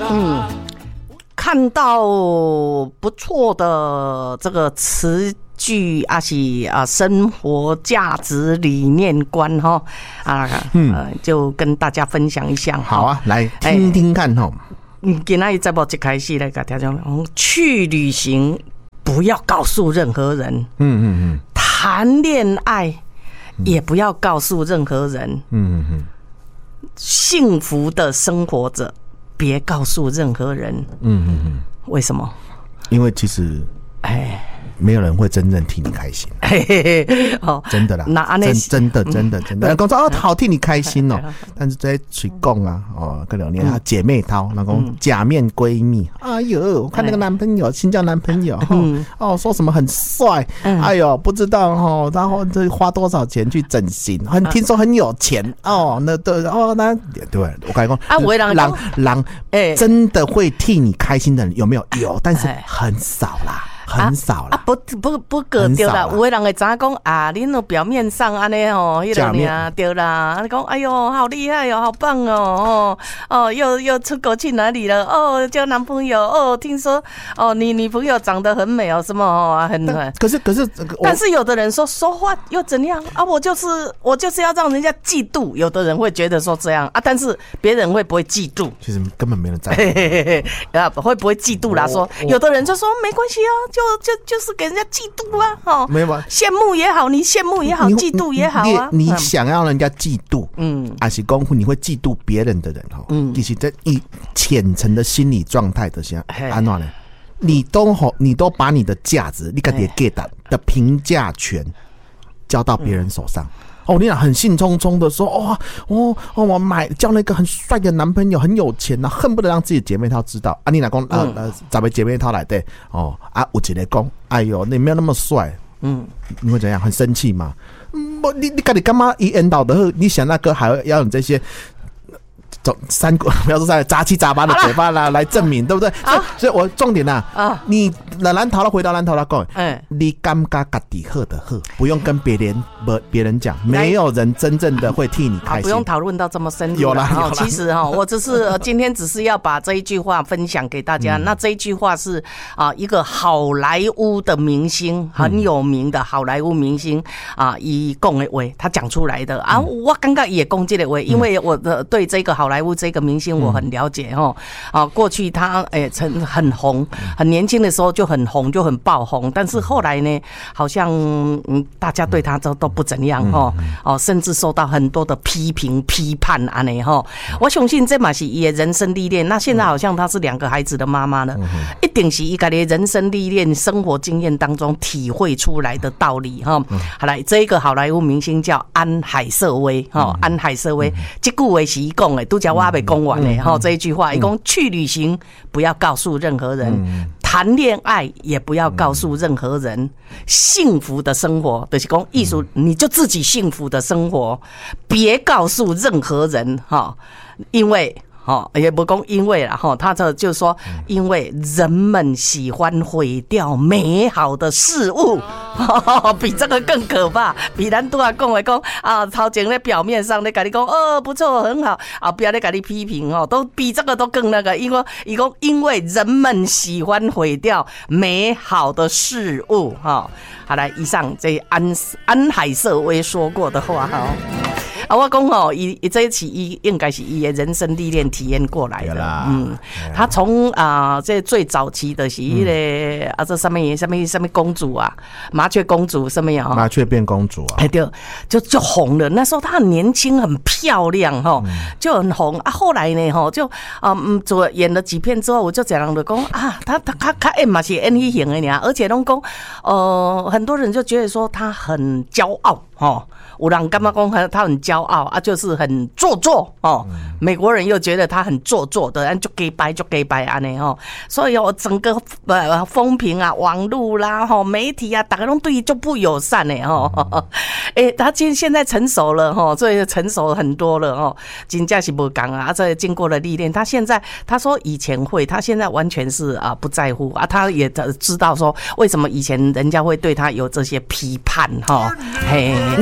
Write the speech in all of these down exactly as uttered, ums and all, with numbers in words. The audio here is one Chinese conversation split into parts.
嗯，看到不错的这个词句啊，是啊，生活价值理念观哈啊，嗯、呃，就跟大家分享一下。 好啊，来听听看哈。 嗯，今天节目一开始来给大家讲，去旅行不要告诉任何人。嗯嗯嗯。谈恋爱也不要告诉任何人。嗯嗯嗯。幸福的生活着，别告诉任何人。嗯嗯嗯。为什么？ 因为其实，哎。没有人会真正替你开心，哦，真的啦，真真的真的真的。讲说哦，好替你开心哦，但是在去讲啊，哦，跟两年啊姐妹淘，那种假面闺蜜，哎呦，我看那个男朋友新交男朋友，哦，说什么很帅，哎呦，不知道哦，然后这花多少钱去整形，很听说很有钱哦，那对哦，那对我跟你讲啊，我狼狼，哎，真的会替你开心的人有没有？有，但是很少啦。很少啦， 啊，不不不个对啦，有的人会知影讲啊，恁那表面上安尼吼，迄个呢对啦，你讲哎呦好厉害哦，好棒哦，哦哦又又出国去哪里了？哦，交男朋友哦，听说哦你女朋友长得很美哦，什么哦很很。 可是可是， 但是有的人说说话又怎样啊？我就是我就是要让人家嫉妒，有的人会觉得说这样啊，但是别人会不会嫉妒？ 其实根本没人在乎啊，会不会嫉妒啦？说有的人就说没关系啊。就就就是给人家嫉妒啊，哦，没有吧？羡慕也好，你羡慕也好，嫉妒也好啊。 你, 你, 你想要人家嫉妒，嗯，还是功夫你会嫉妒别人的人哈，嗯，其实这一浅层的心理状态的下，安怎呢？你都好，你都把你的价值，你个点 get 的评价权交到别人手上。嗯哦，你俩很兴冲冲的说，哦哦哦，我买交了一个很帅的男朋友，很有钱呐、啊，恨不得让自己的姐妹淘知道。啊，你俩讲啊呃，咱们姐妹淘来的哦啊，有一个讲，哎呦，你没有那么帅，嗯，你会怎样？很生气吗？嗯，你你看你干嘛一引导的，你想那个还要有这些。三个不要说三杂七杂八的嘴巴啦，来证明，对不对？所以，所以我重点呐、啊，啊，你那蓝桃了，回到蓝桃了，讲，嗯，你尴尬自己喝的喝，不用跟别人不别人讲，没有人真正的会替你开心， 不用讨论到这么深入。 有啦，有啦。 其实哈，我只是今天只是要把这一句话分享给大家。嗯、那这一句话是啊，一个好莱坞的明星，很有名的好莱坞明星啊，以讲的话，他讲出来的啊，我刚刚也讲这个话，因为我的对这个好莱坞。这个明星我很了解哈，啊，过去他诶曾很红，很年轻的时候就很红，就很爆红，但是后来呢，好像嗯大家对他都都不怎样哈，哦，甚至受到很多的批评批判啊呢哈。我相信这嘛是伊的人生历练。那现在好像他是两个孩子的妈妈了，一定是伊家的人生历练、生活经验当中体会出来的道理哈。好来，这一个好莱坞明星叫安海瑟薇哈，安海瑟薇，这句话是伊讲的，都叫我被讲完嘞哈。这一句话，伊讲去旅行不要告诉任何人，谈恋爱也不要告诉任何人，幸福的生活就是讲艺术，你就自己幸福的生活，别告诉任何人哈，因为。哦，也不讲因为啦，哈，他这就是说，因为人们喜欢毁掉美好的事物，哦、比这个更可怕。比咱拄仔讲的讲啊，头前在表面上咧跟你讲，哦，不错，很好，啊，不要咧跟你批评哦，都比这个都更那个，因为一共因为人们喜欢毁掉美好的事物，哈、哦。好，来，以上这安安海瑟薇说过的话，哈。啊，我讲哦，伊伊这一期伊应该是伊的人生历练体验过来的，嗯，他从啊、呃、这最早期的是迄、那个、嗯、啊这上面上面上面公主啊，麻雀公主什么呀？ 麻雀变公主啊， 哎对，就就红了。那时候她很年轻，很漂亮哈，就很红啊。后来呢哈，就啊嗯做演了几片之后，我就这样的讲啊，她她她她演嘛是演一型的呢，而且拢讲呃很多人就觉得说她很骄傲哈。有人干嘛讲他很骄傲啊，就是很做作哦。美国人又觉得他很做作的，就给白就给白安尼哦。所以哦，整个呃风评啊、网络啦、哈媒体啊，大家都对伊就不友善呢哦。哎，他今现在成熟了哈，所以成熟很多了哦。真正是不讲啊，这经过了历练，他现在他说以前会，他现在完全是啊不在乎啊，他也知道说为什么以前人家会对他有这些批判哈。嘿， 那还是。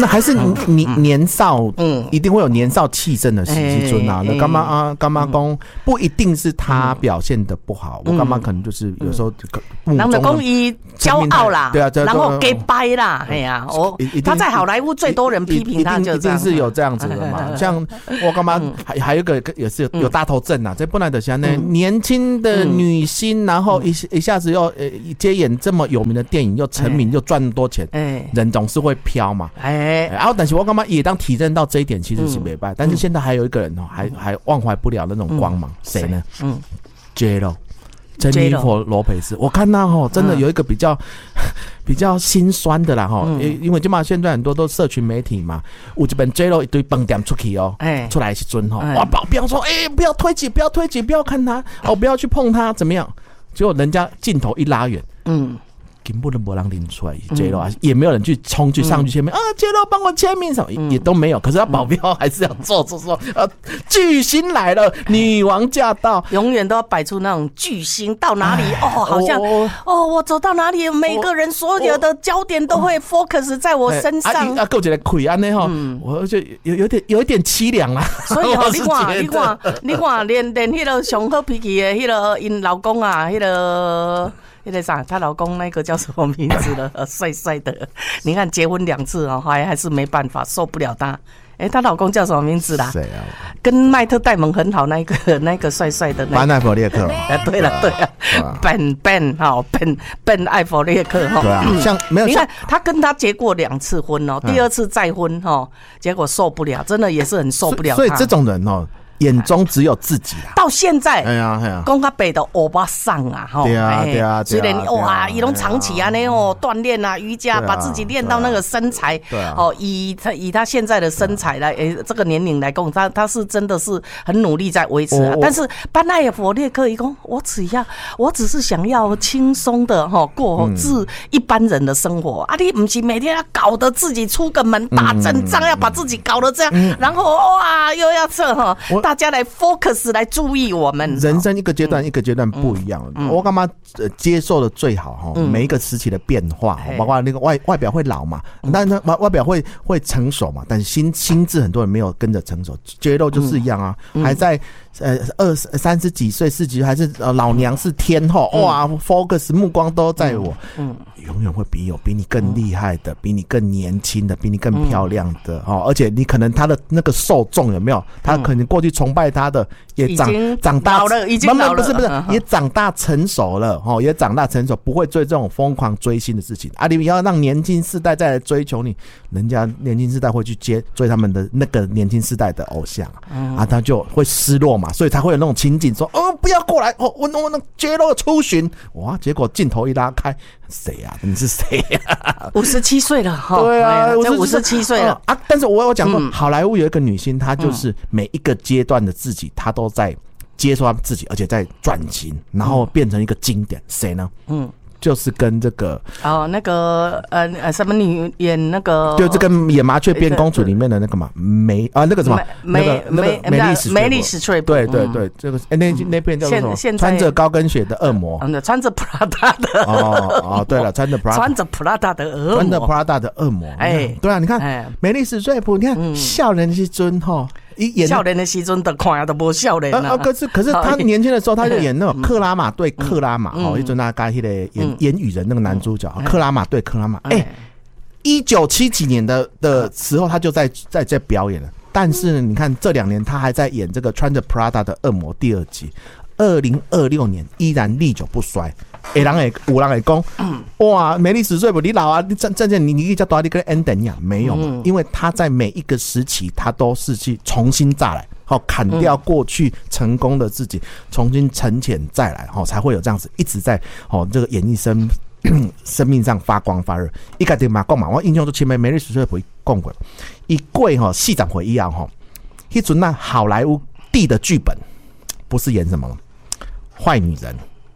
你年少，嗯，一定会有年少气盛的时阵啊。那干嘛啊？干嘛讲不一定是他表现的不好，我干嘛可能就是有时候人就讲伊骄傲啦， 对啊， 然后给掰啦，哎呀，我他在好莱坞最多人批评他，就一定是有这样子的嘛。像我干嘛还还有一个也是有大头症啊，这本来的像那年轻的女星，然后一一下子又呃接演这么有名的电影，又成名又赚那么多钱，人总是会飘嘛。哎，然后但是我干嘛也当体认到这一点其实是没办法，但是现在还有一个人哦，还还忘怀不了那种光芒，谁呢？嗯 ，J Lo。珍妮佛罗培斯，我看他哈，真的有一个比较、嗯、比较心酸的啦哈、嗯，因为就嘛现在很多都社群媒体嘛，有这边 J Lo 一堆饭店出去哦，欸、出来是尊哈，哇保镖说，哎、欸、不要推挤，不要推挤，不要看他，哦不要去碰他，怎么样？结果人家镜头一拉远，嗯。根本都没人拎出来 ，J Lo 啊，也没有人去冲去上去签名、嗯、啊 ，J Lo 帮我签名什么、嗯、也都没有。可是他保镖还是要做做说，呃，巨星来了，女王驾到， 永远都要摆出那种巨星到哪里哦，好像 哦, 哦，我走到哪里，每个人所有的焦点都会 focus 在我身上。 啊，够一个亏安呢哈，我就有有点有一点凄凉啦。 所以哦，你看，你看，你看，连连迄个上好脾气的迄个因老公啊，迄个。那个啥，她老公那个叫什么名字了？帅帅的，你看结婚两次哦，还还是没办法，受不了他。哎、欸，她老公叫什么名字啦？谁啊？跟麦特戴蒙很好那个那个帅帅的那个。班艾弗列克。 哎，对了对了 ，Ben Ben 哈 Ben Ben 艾弗列克哈。 对啊，像没有， 你看他跟他结过两次婚哦，第二次再婚哈，结果受不了，真的也是很受不了他。 所以这种人哦。眼中只有自己啊！ 到现在， 哎呀哎呀， 讲他北的欧巴桑啊，哈， 对啊对啊， 虽然哇，伊拢长期啊那哦锻炼啊瑜伽，把自己练到那个身材，对啊，哦，以他以他现在的身材来，诶，这个年龄来讲，他他是真的是很努力在维持啊。但是班艾弗列克一讲，我只要我只是想要轻松的哈过自一般人的生活啊，你不是每天要搞得自己出个门打阵仗，要把自己搞得这样，然后哇又要这哈。大家来 focus 来注意我们， 人生一个阶段、嗯、一个阶段不一样。嗯、我干嘛、呃、接受的最好哈、嗯？每一个时期的变化，嗯、包括那个外外表会老嘛，嗯、但是外表会会成熟嘛，但是心心智很多人没有跟着成熟。J Lo 就是一样啊，嗯、还在呃二三十几岁、四十几还是呃老娘是天后、嗯、哇 ，focus 目光都在我，嗯，永远会比有比你更厉害的、比你更年轻的、比你更漂亮的哦，而且你可能他的那个受众有没有？他可能过去崇拜他的也长长大了，已经老了， 不是不是，也长大成熟了哦，也长大成熟，不会追这种疯狂追星的事情啊！你要让年轻世代再来追求你，人家年轻世代会去接追他们的那个年轻世代的偶像、嗯、啊，他就会失落嘛，所以才会有那种情景说，哦，不要过来，哦，我我那J Lo出巡，哇，结果镜头一拉开，谁呀、啊？你是谁呀、啊？ 五十七岁了哈， 对啊， 这五十七岁了、 嗯、啊！但是我有讲过、嗯，好莱坞有一个女星，她就是每一个阶段的自己，她都在接受她自己，而且在转型，然后变成一个经典。谁呢？嗯。就是跟这个哦，那个呃呃什么女演那个， 就是跟演麻雀变公主里面的那个嘛梅啊那个什么梅梅梅丽史梅丽史翠普， 对对对，这个那那片叫什么？穿着高跟鞋的恶魔， 嗯，穿着 Prada 的哦哦，对了，穿着 Prada 穿着 Prada 的恶魔， 穿着 Prada 的恶魔，哎，对啊，你看梅丽史翠普，你看笑人是尊哈。 少年的时阵都看都无少年啊！可是可是他年轻的时候，他就演那种克拉玛对克拉玛哦，一阵那个那个演演语人那个男主角，克拉玛对克拉玛。哎，一九七几年的的时候，他就在在在表演了。但是呢，你看这两年他还在演这个穿着 Prada 的恶魔第二集。二零二六年依然历久不衰。有人会有人会讲，哇，梅丽史翠普你老啊，你真真正你你叫多你跟 ending 呀？没有嘛，因为他在每一个时期，他都是去重新再来，好砍掉过去成功的自己，重新沉潜再来，好才会有这样子一直在好这个演艺生生命上发光发热。一个点嘛讲嘛，我印象中前面梅丽史翠普讲过，一过哈戏长回忆啊哈，迄阵那好莱坞地的剧本不是演什么坏女人。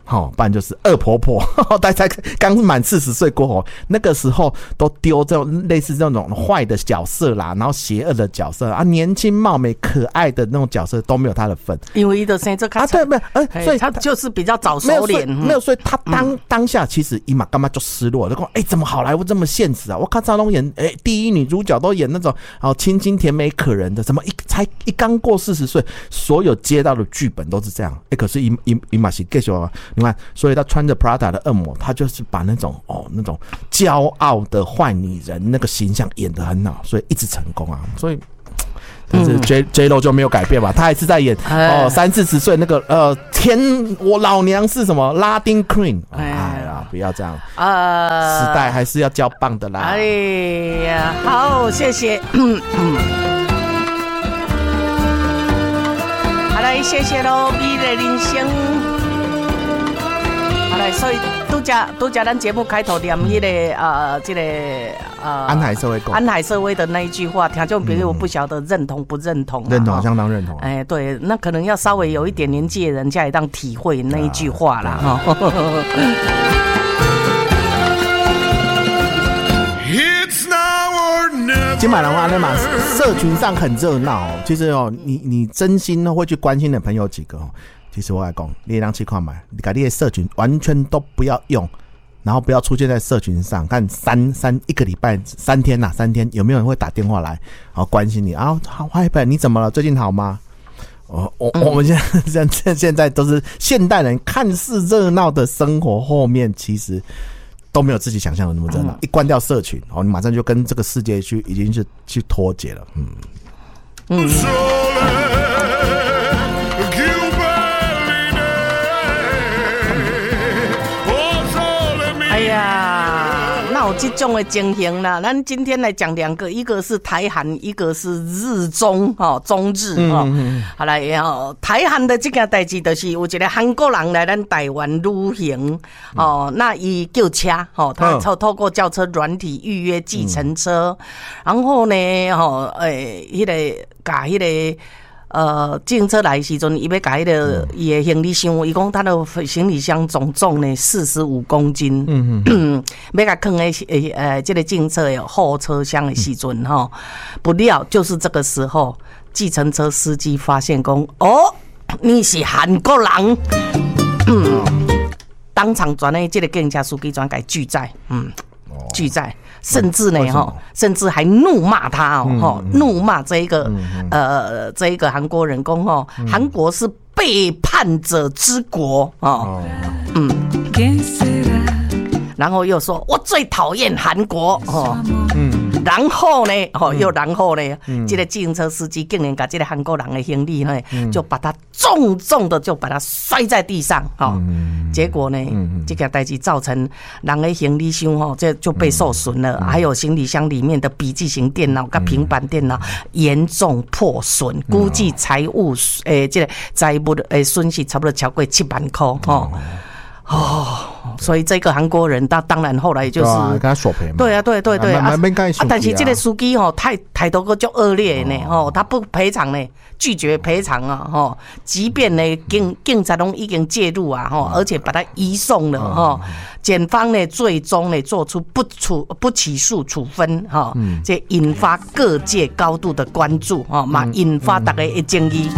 好，不然就是恶婆婆，大家刚满四十岁过后，那个时候都丢这种类似这种坏的角色啦，然后邪恶的角色啊，年轻貌美可爱的那种角色都没有他的份， 因为他的生这啊，对，没有，呃，所以他就是比较早熟脸， 没有，所以他当、嗯、当下其实伊嘛干嘛就失落了，就说，哎、欸，怎么好莱坞这么现实啊？我看赵东演，哎、欸，第一女主角都演那种哦清新甜美可人的，怎么一才一刚过四十岁，所有接到的剧本都是这样，哎、欸，可是伊伊伊嘛是继续啊。你看，所以他穿着 Prada 的恶魔，他就是把那种哦那种骄傲的坏女人那个形象演得很好，所以一直成功啊。所以，但是 J J Lo 就没有改变吧？他还是在演哦三四十岁那个呃天，我老娘是什么拉丁 Queen？ 哎呀，不要这样，呃，时代还是要交棒的啦。 哎呀，好，谢谢。好来，谢谢喽，美丽人生。好来，所以拄则拄则咱节目开头念迄、那个呃，这个呃安海社会安海社会的那一句话，听众朋友不晓得认同不认同、啊？ 认同，相当认同。 哎，对，那可能要稍微有一点年纪的人才会当体会那一句话啦，哈、啊。 今晚的话呢嘛，社群上很热闹、哦。其实哦，你你真心会去关心的朋友几个哦。其实我来讲，你让去看买，你把你的社群完全都不要用，然后不要出现在社群上。看三三一个礼拜三天呐、啊，三天有没有人会打电话来，然后关心你啊？好，坏本你怎么了？最近好吗？我我我们现在现现在都是现代人，看似热闹的生活后面，其实都没有自己想象的那么热闹。一关掉社群，哦，你马上就跟这个世界去已经是去脱节了。嗯嗯。 哎呀，那有这种的情形啦。咱今天来讲两个，一个是台韩，一个是日中哦，中日哦。嗯嗯好来哦，台韩的这件代志就是有一个韩国人来咱台湾旅行哦，嗯、那伊叫车哦，他透透过轿车软体预约计程车，嗯、然后呢，哦，诶、欸，迄、那个甲迄、那个。呃，计程车来的时阵，伊要甲迄个伊的行李箱，伊讲他的行李箱总重呢四十五公斤，嗯嗯，要甲放在诶呃这个计程车的后车厢的时阵哈，不料就是这个时候，计程车司机发现讲，哦，你是韩国人，嗯，当场转呢，这个计程车司机转改拒载，嗯，拒载。甚至呢，哈，甚至还怒骂他哦，嗯、怒骂这一个、嗯、呃，这一个韩国人工哦，韩、嗯、国是背叛者之国哦，嗯，然后又说我最讨厌韩国哦，嗯。然后呢，哦，又然后呢，嗯、这个计程车司机竟然把这个韩国人的行李呢，嗯、就把他重重的就把他摔在地上，哈、嗯，结果呢，嗯、这个代志造成人的行李箱哈，这就被受损了，嗯、还有行李箱里面的笔记型电脑跟平板电脑严重破损，嗯、估计财务诶，这个财务的诶损失差不多超过七万块，哦。哦，所以这个韩国人，他当然后来就是跟他索赔嘛。 对啊，对对对啊。 啊但是这个司机哦，态态度个就恶劣呢，哦，他不赔偿呢，拒绝赔偿啊，哈，即便呢警警察都已经介入啊，哈，而且把他移送了哈，检方呢最终呢做出不处不起诉处分哈，这引发各界高度的关注哈，嘛引发大家的争议。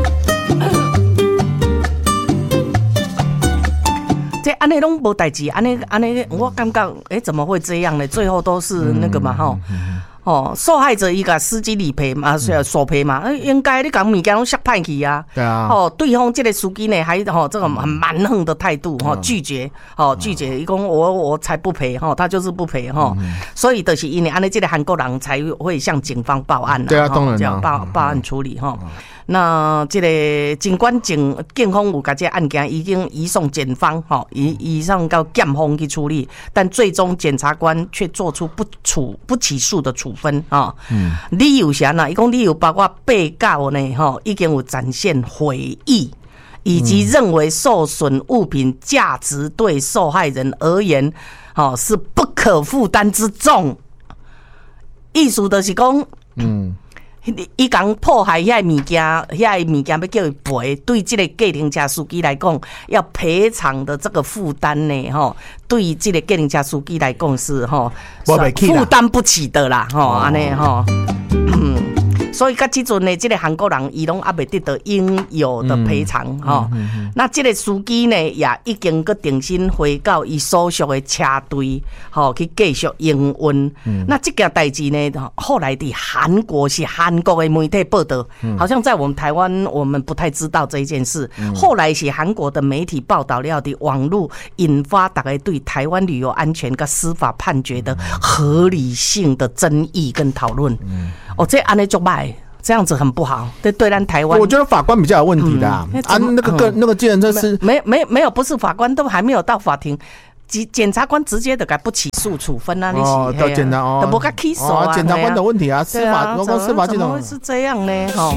这安尼拢无代志，安尼安尼，我感觉哎、欸，怎么会这样呢？最后都是那个嘛，吼、嗯，哦，受害者伊个司机理赔嘛，索赔嘛，应该你讲物件拢摔歹去啊，对啊，哦，对方这个司机呢，还吼、哦、这个很蛮横的态度，哈、哦，拒绝，哦，拒绝，伊讲我我才不赔，哈、哦，他就是不赔，哈、哦，嗯、所以就是因为安尼这个韩国人才会向警方报案， 对啊，当然这样报报案处理，哈、哦。嗯那这个尽管警警方有把这案件已经移送检方，哈，移移送到检方去处理，但最终检察官却做出不处不起诉的处分啊。嗯，理由啥呢？伊讲理由包括被告呢，哈，已经有展现悔意，以及认为受损物品价值对受害人而言，哈，是不可负担之重。意思就是讲，嗯。 伊讲破坏遐物件，遐物件要叫伊赔，对这个计程车司机来讲，要赔偿的这个负担呢，吼，对这个计程车司机来讲是吼负担不起的啦，吼，安尼吼，嗯。所以，到即阵呢，这个韩国人伊拢还未得到应有的赔偿哈、嗯嗯嗯。那这个司机呢，也已经个定薪回到伊所属的车队，吼去继续营运、嗯。那这件代志呢，后来的韩国是韩国的媒体报道、嗯，好像在我们台湾我们不太知道这一件事。嗯、后来是韩国的媒体报道了的网络，引发大家对台湾旅游安全跟司法判决的合理性的争议跟讨论。嗯、哦，这安尼就歹。这样子很不好，对对，咱台湾， 我觉得法官比较有问题的啊，嗯、啊那个个、嗯、那个计程车是没没没有，不是法官都还没有到法庭，检察官直接的给不起诉处分啊，你哦，到检察哦， 都不给起诉啊， 检察官的问题啊，司法如果司法系统怎么会是这样呢？哈，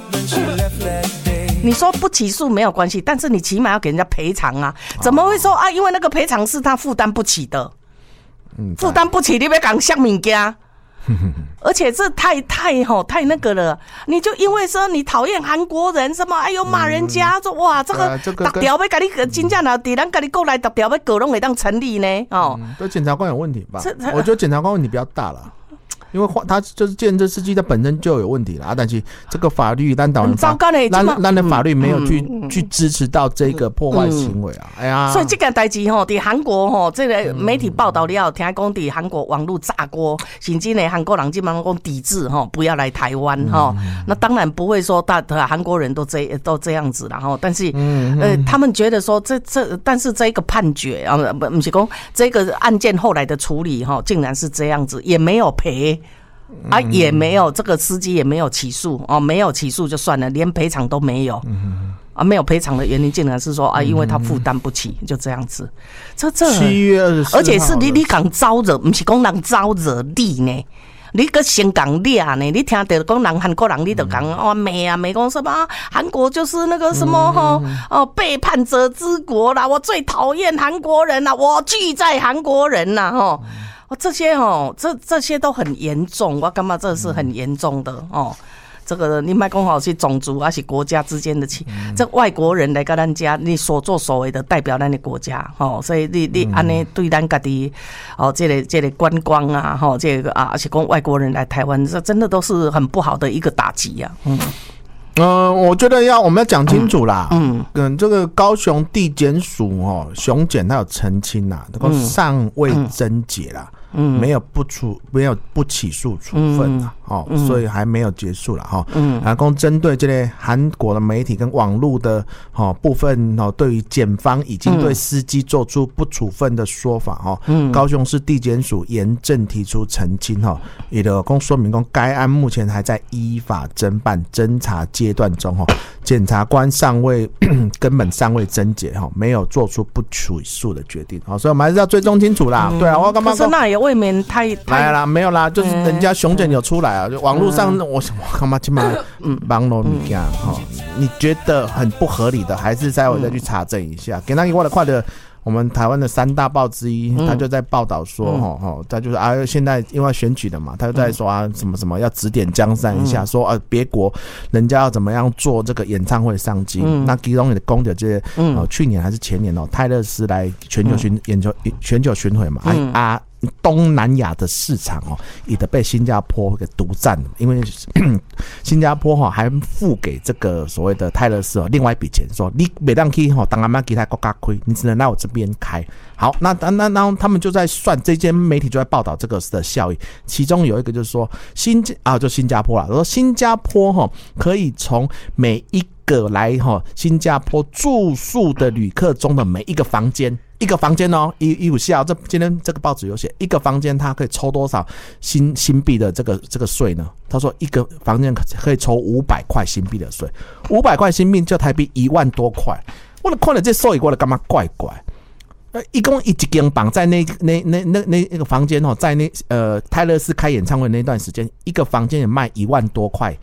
你说不起诉没有关系，但是你起码要给人家赔偿啊，怎么会说啊？因为那个赔偿是他负担不起的，负担不起，你要讲什么物件？而且这太太吼太那个了，你就因为说你讨厌韩国人什么，哎呦骂人家、嗯、说哇这个达条要给你真正哪底咱给你过来达条要搞拢会当成立呢？哦， 对、嗯，检察官有问题吧？我觉得检察官问题比较大了。因为他就是计程车司机，他本身就有问题了啊！但是这个法律，咱岛人糟糕嘞， 咱咱的法律没有去、嗯、去支持到这个破坏行为啊！嗯、哎呀， 所以这个代志吼，在韩国吼，这个媒体报道了，听讲在韩国网络炸锅，甚至呢韩国人基本上讲抵制吼，不要来台湾哈、嗯。那当然不会说大韩国人都这都这样子了哈，但是、嗯、呃，他们觉得说这这，但是这个判决啊，不不是讲这个案件后来的处理哈，竟然是这样子，也没有赔。啊，也没有这个司机也没有起诉哦，没有起诉就算了，连赔偿都没有。嗯、啊，没有赔偿的原因竟然是说啊，因为他负担不起，就这样子。这这七月二十四号， 而且是你你讲招惹，不是讲人招惹你呢。你个先讲俩呢？你听到讲人韩国人，你就讲哦骂啊骂讲什么？韩国就是那个什么哈、嗯、哦背叛者之国啦！我最讨厌韩国人啦！我拒在韩国人啦！哈。哦，这些哦，这这些都很严重，我感觉这是很严重的哦。这个你莫讲好是种族，还是国家之间的，嗯、这外国人来跟咱家，你所作所为的代表咱的国家，哦，所以你你安尼对咱家己，哦，这个这个观光啊，哈、哦，这个啊，而且讲外国人来台湾，这真的都是很不好的一个打击啊。嗯。 嗯、呃，我觉得要我们要讲清楚啦。嗯，跟这个高雄地检署哦，雄检他有澄清啦，这个尚未侦结啦。嗯，没有不处没有不起诉处分啦、嗯，哦、嗯，所以还没有结束啦哈。嗯，然后针对这类韩国的媒体跟网络的哦部分哦，对于检方已经对司机做出不处分的说法哈。嗯，高雄市地检署严正提出澄清哈，也的公说明公该案目前还在依法侦办侦查阶段中哈，检察官尚未根本尚未侦结哈，没有做出不起诉的决定。好，所以我们还是要追踪清楚啦。嗯、对啊，我干嘛？ 可是那也未免太来啦，没有啦，就是人家雄检有出来啊，就网络上、嗯、我我干嘛起码网络物件哈，你觉得很不合理的，还是待会再去查证一下。给那个我的快的。我们台湾的三大报之一，他就在报道说，哈、嗯，他就是啊，现在因为选举了嘛，他就在说啊，什么什么要指点江山一下，嗯、说啊，别国人家要怎么样做这个演唱会上镜。嗯、那其中也公的这些，嗯、呃，去年还是前年哦，泰勒斯来全球巡演球全球巡回嘛，嗯、啊。东南亚的市场哦，也得被新加坡给独占了，因为新加坡哈还付给这个所谓的泰勒斯哦另外一笔钱，说你每当去哈当然嘛其他国家亏，你只能来我这边开。好，那那那他们就在算，这间媒体就在报道这个的效益，其中有一个就是说新啊就新加坡啦，说新加坡哈可以从每一个来哈新加坡住宿的旅客中的每一个房间。一个房间哦，一一五七啊，这今天这个报纸有写，一个房间它可以抽多少新新币的这个这个税呢？他说一个房间可以抽五百块新币的税，五百块新币就台币一万多块。我看了这数字，我就感觉怪怪。呃，一共一间房在那那那那那那个房间哦，在那呃泰勒斯开演唱会那段时间，一个房间也卖一万多块。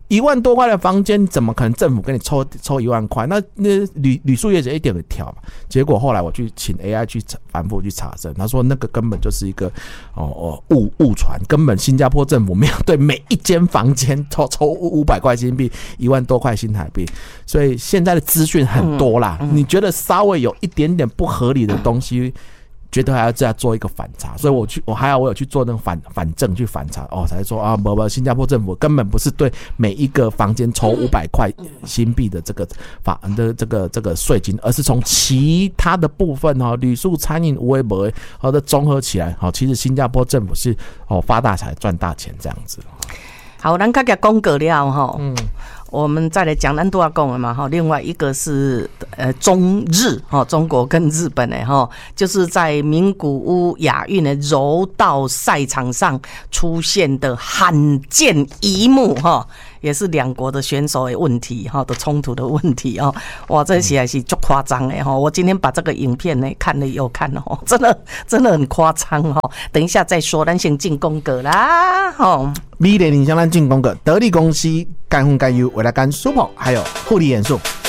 一万多块的房间，怎么可能政府给你抽抽一万块？那那旅旅宿业者一点点挑嘛。结果后来我去请 A I 去反复去查证，他说那个根本就是一个哦哦误误传，根本新加坡政府没有对每一间房间抽抽五百块新币，一万多块新台币。所以现在的资讯很多啦，嗯嗯、你觉得稍微有一点点不合理的东西？觉得还要再做一个反查，所以我去，我还好，我有去做那个反反证去反查，哦，才说啊，不不，新加坡政府根本不是对每一个房间抽五百块新币的这个法的这个这个税金，而是从其他的部分哈、哦，旅宿、餐饮、无为不为，好的综合起来，好、哦，其实新加坡政府是哦发大财赚大钱这样子。 好，咱刚才讲过了哈，嗯。我们再来讲，咱都要讲了嘛哈。另外一个是呃中日哈，中国跟日本的哈，就是在名古屋亚运的柔道赛场上出现的罕见一幕哈，也是两国的选手的问题哈的冲突的问题哦。哇，这实在是足夸张的哈！我今天把这个影片呢看了又看了，真的真的很夸张哈。等一下再说，咱先进功课啦哈。 美丽影响咱进功课，得力公司干荤干油，为了干 super 还有护理元素。